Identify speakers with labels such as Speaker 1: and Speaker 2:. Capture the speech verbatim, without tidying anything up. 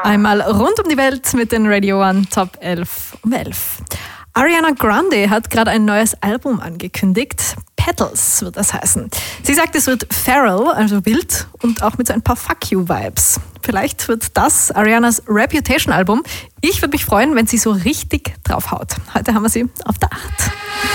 Speaker 1: Einmal rund um die Welt mit den Radio One Top elf um elf. Ariana Grande hat gerade ein neues Album angekündigt. Petals wird das heißen. Sie sagt, es wird feral, also wild und auch mit so ein paar Fuck You-Vibes. Vielleicht wird das Arianas Reputation-Album. Ich würde mich freuen, wenn sie so richtig draufhaut. Heute haben wir sie auf der Acht.